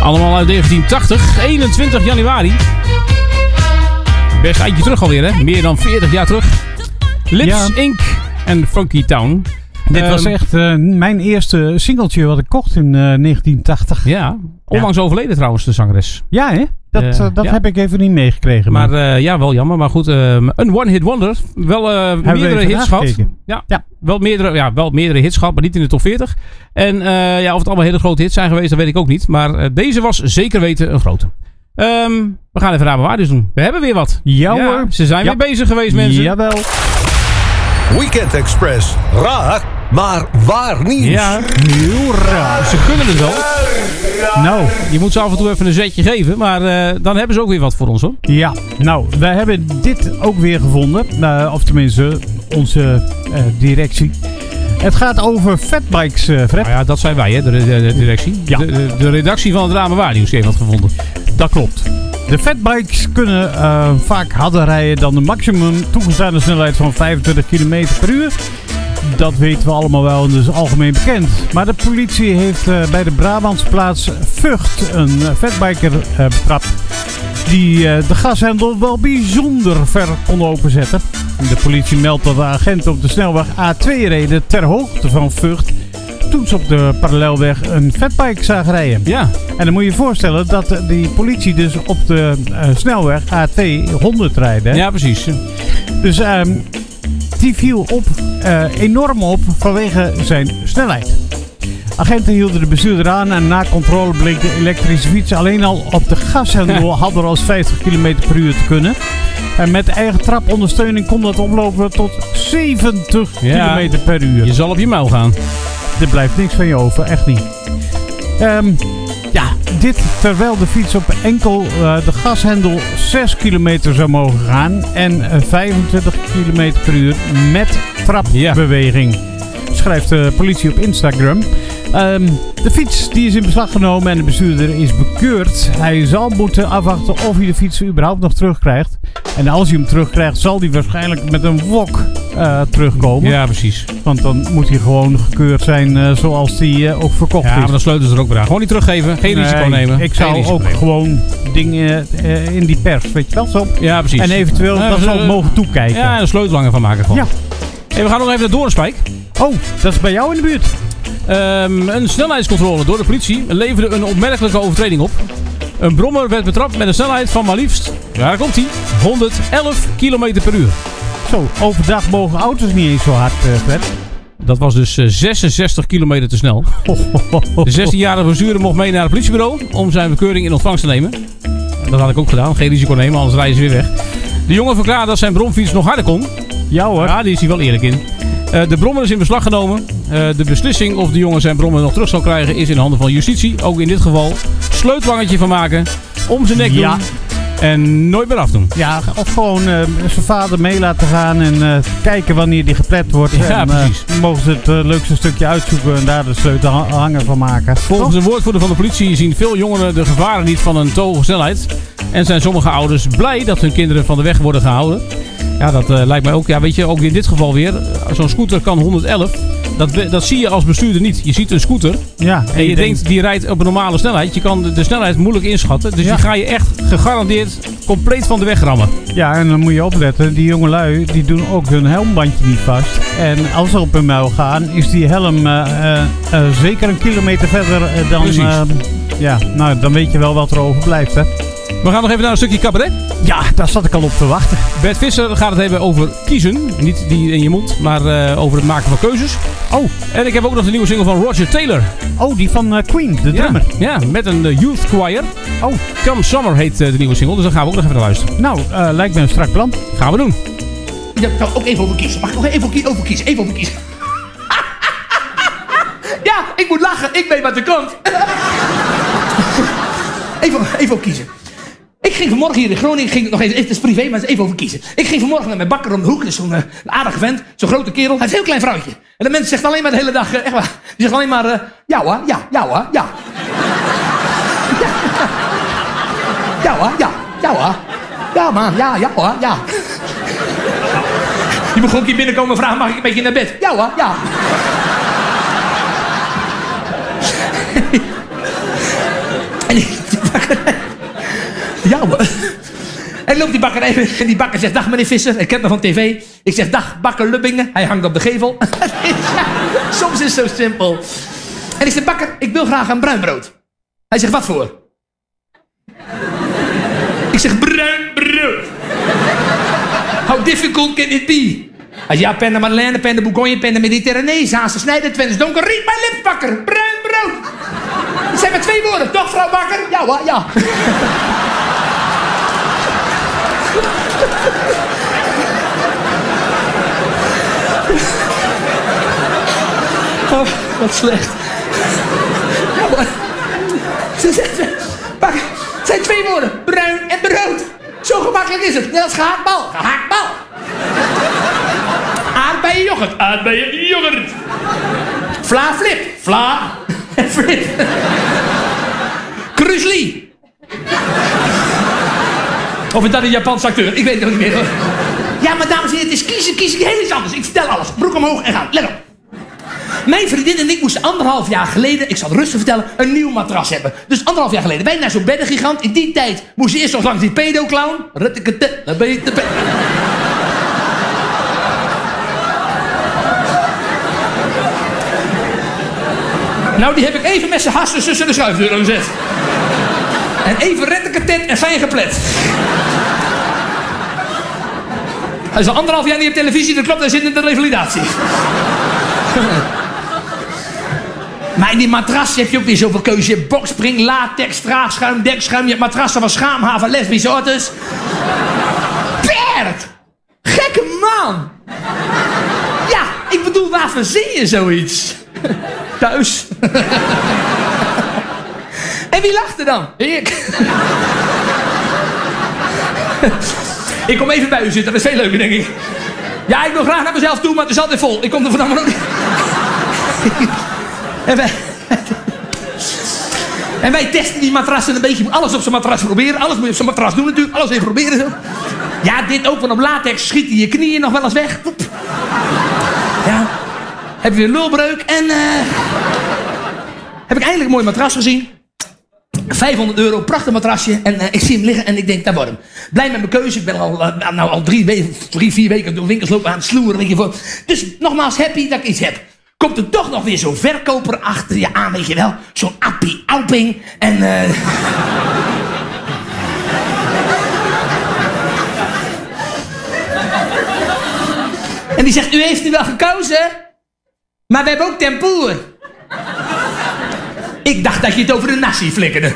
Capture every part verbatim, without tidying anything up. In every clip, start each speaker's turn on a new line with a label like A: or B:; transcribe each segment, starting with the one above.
A: Allemaal uit negentien tachtig, eenentwintig januari. Best eindje terug alweer, hè? Meer dan veertig jaar terug. Lips, ja. Inc en Funky Town.
B: Dit um, was echt uh, mijn eerste singeltje wat ik kocht in uh, negentien tachtig.
A: Ja, onlangs ja. overleden trouwens, de zangeres.
B: Ja, hè? Dat, uh, dat ja. heb ik even niet meegekregen.
A: Maar uh, ja, wel jammer. Maar goed, uh, een one-hit wonder. Wel uh, meerdere hits gehad. Ja, ja. Wel, meerdere, ja, wel meerdere hits gehad, maar niet in de top veertig. En uh, ja, of het allemaal hele grote hits zijn geweest, dat weet ik ook niet. Maar uh, deze was zeker weten een grote. Um, we gaan even raden waar dus doen. We hebben weer wat.
B: Ja,
A: ja
B: hoor.
A: Ze zijn
B: ja.
A: weer bezig geweest, mensen.
B: Jawel.
C: Weekend Express. Raar, maar waar nieuws.
A: Ja,
B: heel raar.
A: Ze kunnen het wel.
B: Nou,
A: je moet ze af en toe even een zetje geven. Maar uh, dan hebben ze ook weer wat voor ons, hoor.
B: Ja, nou, wij hebben dit ook weer gevonden. Uh, of tenminste, onze uh, directie. Het gaat over fatbikes, uh, Fred.
A: Nou ja, dat zijn wij, hè, de, de, de directie.
B: Ja.
A: De, de, de redactie van het Raar maar waar nieuws heeft dat gevonden.
B: Dat klopt. De fatbikes kunnen uh, vaak harder rijden dan de maximum toegestane snelheid van vijfentwintig kilometer per uur. Dat weten we allemaal wel en dat is algemeen bekend. Maar de politie heeft uh, bij de Brabantse plaats Vught een uh, fatbiker uh, betrapt. Die uh, de gashendel wel bijzonder ver kon openzetten. De politie meldt dat de agenten op de snelweg A twee reden ter hoogte van Vught. Toen ze op de parallelweg een fatbike zagen rijden.
A: Ja.
B: En dan moet je je voorstellen dat die politie dus op de uh, snelweg A twee honderd rijdt. Hè?
A: Ja, precies.
B: Dus uh, die viel op, uh, enorm op vanwege zijn snelheid. Agenten hielden de bestuurder aan en na controle bleek de elektrische fiets alleen al op de gashendel harder als vijftig kilometer per uur te kunnen. En met eigen trapondersteuning kon dat oplopen tot zeventig
A: ja,
B: kilometer per uur.
A: Je zal op je muil gaan.
B: Er blijft niks van je over, echt niet. Um, ja, dit terwijl de fiets op enkel uh, de gashendel zes kilometer zou mogen gaan en uh, vijfentwintig kilometer per uur met trapbeweging. Ja. Schrijft de politie op Instagram. Um, de fiets die is in beslag genomen en de bestuurder is bekeurd. Hij zal moeten afwachten of hij de fiets überhaupt nog terugkrijgt. En als hij hem terugkrijgt, zal hij waarschijnlijk met een wok uh, terugkomen.
A: Ja, precies.
B: Want dan moet hij gewoon gekeurd zijn uh, zoals hij uh, ook verkocht
A: ja,
B: is.
A: Ja, maar dan sleutelen ze er ook bij aan. Gewoon niet teruggeven, geen nee, risico nemen.
B: Ik zou ook nemen. gewoon dingen uh, in die pers, weet je wel zo.
A: Ja, precies.
B: En eventueel ja, dat zal uh, mogen toekijken.
A: Ja, een sleutelhanger van maken gewoon.
B: Ja.
A: Hey, we gaan nog even naar Doornspijk.
B: Oh, dat is bij jou in de buurt.
A: Um, een snelheidscontrole door de politie leverde een opmerkelijke overtreding op. Een brommer werd betrapt met een snelheid van maar liefst, daar komt hij, honderdelf kilometer per uur.
B: Zo, overdag mogen auto's niet eens zo hard, uh, Fred.
A: Dat was dus uh, zesenzestig kilometer te snel. De zestienjarige bestuurder mocht mee naar het politiebureau om zijn bekeuring in ontvangst te nemen. Dat had ik ook gedaan, geen risico nemen, anders rijden ze weer weg. De jongen verklaarde dat zijn bromfiets nog harder kon.
B: Ja hoor.
A: Ja, die is hij wel eerlijk in. Uh, de brommer is in beslag genomen. Uh, de beslissing of de jongen zijn brommer nog terug zal krijgen is in handen van justitie. Ook in dit geval sleutelwangetje van maken, om zijn nek
B: ja.
A: doen en nooit meer afdoen.
B: Ja, of gewoon uh, zijn vader mee laten gaan en uh, kijken wanneer die geplet wordt.
A: Ja,
B: en,
A: precies.
B: Uh, mogen ze het uh, leukste stukje uitzoeken en daar de sleutelhanger van maken.
A: Volgens een woordvoerder van de politie zien veel jongeren de gevaren niet van een te hoge snelheid. En zijn sommige ouders blij dat hun kinderen van de weg worden gehouden. Ja, dat uh, lijkt mij ook. Ja, weet je, ook in dit geval weer. Zo'n scooter kan honderdelf. Dat, dat zie je als bestuurder niet. Je ziet een scooter.
B: Ja, en,
A: en je,
B: je
A: denkt,
B: denkt,
A: die rijdt op een normale snelheid. Je kan de, de snelheid moeilijk inschatten. Dus ja. die ga je echt gegarandeerd compleet van de weg rammen.
B: Ja, en dan moet je opletten. Die jongelui, die doen ook hun helmbandje niet vast. En als ze op hun muil gaan, is die helm uh, uh, uh, zeker een kilometer verder uh, dan... Uh, ja, nou, dan weet je wel wat er overblijft, hè.
A: We gaan nog even naar een stukje cabaret.
B: Ja, daar zat ik al op te wachten.
A: Bert Visser gaat het hebben over kiezen. Niet die in je mond, maar uh, over het maken van keuzes.
B: Oh.
A: En ik heb ook nog de nieuwe single van Roger Taylor.
B: Oh, die van uh, Queen, de drummer.
A: Ja, ja, met een uh, youth choir.
B: Oh.
A: Come Summer heet uh, de nieuwe single, dus daar gaan we ook nog even naar luisteren.
B: Nou, uh, lijkt me een strak plan.
A: Gaan we doen.
D: Ja, ik wil ook even over kiezen. Mag ik nog even over kiezen? Even over kiezen. Ja, ik moet lachen. Ik weet wat er komt. even, even over kiezen. Ik ging vanmorgen hier in Groningen, ging nog even, het is privé, maar het is even over kiezen. Ik ging vanmorgen naar mijn bakker om de hoek, dus zo'n uh, aardige vent, zo'n grote kerel. Hij heeft een heel klein vrouwtje. En de mens zegt alleen maar de hele dag, uh, echt waar, die zegt alleen maar, uh, ja hoor, ja, ja hoor, ja. Ja, ja hoor, ja, ja hoor. Ja man, ja, ja hoor, ja. Die moet gewoon een keer binnenkomen en vragen, mag ik een beetje naar bed? Ja hoor, ja. En die, die bakkerij... Ja, hoor. En loopt die bakkerij en die bakker zegt... Dag meneer Visser, ik ken me van tv. Ik zeg, dag bakker Lubbingen. Hij hangt op de gevel. Soms is het zo simpel. En ik zeg, bakker, ik wil graag een bruin brood. Hij zegt, wat voor? Ik zeg, bruin brood. How difficult can it be? Hij zegt, ja, pen de Madeleine, pen de Bourgogne, pen de Mediterranee, Zaanse snijden, Twents donker, riep mijn lip, bakker, bruin brood. Dat zijn maar twee woorden, toch, vrouw bakker? Ja, hoor, ja. Oh, wat slecht. Ja, hoor. Ze zegt, bakker, het zijn twee woorden, bruin en brood. Zo gemakkelijk is het, net als gehaktbal, gehaktbal. Aardbeienyoghurt, aardbeienyoghurt. Vla flip, vla en flip. Krusli. Of is dat een Japanse acteur? Ik weet het nog niet meer hoor. Ja, maar dames en heren, het is kiezen, kiezen, heel iets anders. Ik vertel alles. Broek omhoog en gaan. Let op. Mijn vriendin en ik moesten anderhalf jaar geleden, ik zal het rustig vertellen, een nieuw matras hebben. Dus anderhalf jaar geleden. Wij naar zo'n beddengigant. In die tijd moest je eerst nog langs die pedo-clown. Ruttekete, dan ben je te pe... Nou, die heb ik even met zijn hassen tussen de schuifdeur gezet. En even retteketet en fijn geplet. Hij is al anderhalf jaar niet op televisie, dat klopt, hij zit in de revalidatie. Maar in die matras heb je ook weer zoveel keuze. Je hebt boxspring, latex, straagschuim, dekschuim. Je hebt matrassen van schaamhaven, lesbische otters. Bert! Gekke man! Ja, ik bedoel, waar verzin je zoiets? Thuis. En wie lacht er dan? Ik. Ik kom even bij u zitten, dat is veel leuker, denk ik. Ja, ik wil graag naar mezelf toe, maar het is altijd vol. Ik kom er vanavond ook niet. En wij... En wij testen die matrassen een beetje. Alles op zijn matras proberen. Alles moet je op zijn matras doen natuurlijk. Alles even proberen zo. Ja, dit ook, van op latex schiet hij je knieën nog wel eens weg. Ja. Heb je weer lulbreuk en... Uh... Heb ik eindelijk een mooi matras gezien. vijfhonderd euro, prachtig matrasje. En uh, ik zie hem liggen en ik denk, dat wordt hem. Blij met mijn keuze. Ik ben al, uh, nou, al drie, we- drie, vier weken door winkels lopen aan het sloeren. Weet je, voor. Dus nogmaals happy dat ik iets heb. Komt er toch nog weer zo'n verkoper achter je aan, weet je wel. Zo'n Appie Auping. En... Uh... en die zegt, u heeft nu wel gekozen. Maar we hebben ook tempoer. Ik dacht dat je het over de nasi flikkerde.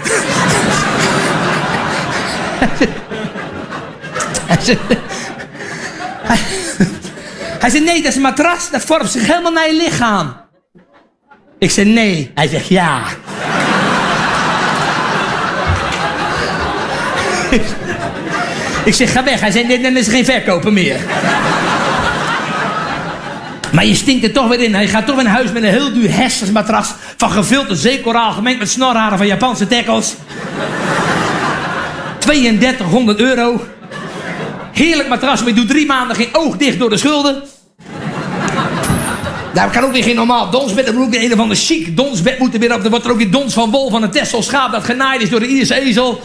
D: Hij zei, hij, hij zei, nee, dat is een matras. Dat vormt zich helemaal naar je lichaam. Ik zei, nee. Hij zegt, ja. Ik zeg, ga weg. Hij zei, nee, dan is er geen verkoper meer. Maar je stinkt er toch weer in. Hij gaat toch weer naar huis met een heel duur hersensmatras van gevilterd zeekoraal gemengd met snorharen van Japanse tackles. tweeëndertighonderd euro. Heerlijk matras, maar je doet drie maanden geen oog dicht door de schulden. Daar kan ook weer geen normaal donsbed. Er moet ook weer een of ander chic donsbed moeten weer op. Er wordt er ook weer dons van wol van een Tesselschaap dat genaaid is door de Ierse ezel.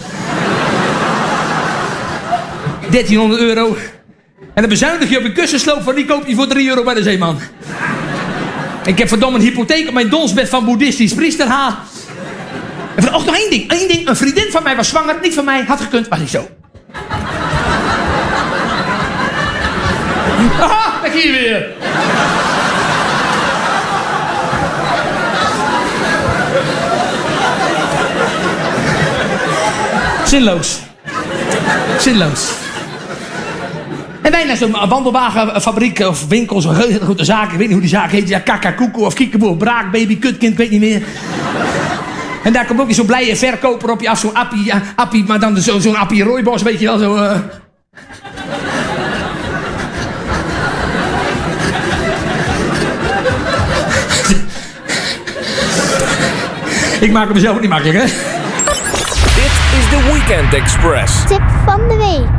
D: dertienhonderd euro. En dan bezuinig je op een kussensloop van die koop je voor drie euro bij de Zeeman. Ik heb verdomme een hypotheek op mijn donsbed van boeddhistisch priesterhaar. En van, oh, nog één ding, één ding. Een vriendin van mij was zwanger, niet van mij, had gekund, was niet zo. Aha, kijk hier weer. Zinloos. Zinloos. En wij naar zo'n wandelwagenfabriek of winkel, zo'n hele grote zaak. Ik weet niet hoe die zaak heet. Ja, Kakakoeko of Kiekeboe of Braak, baby, kutkind, ik weet niet meer. En daar komt ook weer zo'n blije verkoper op je af. Zo'n appie, ja, appie, maar dan zo, zo'n appie rooibos, weet je wel. Zo, uh... Ik maak het mezelf ook niet makkelijk, hè?
C: Dit is de Weekend Express.
E: Tip van de week.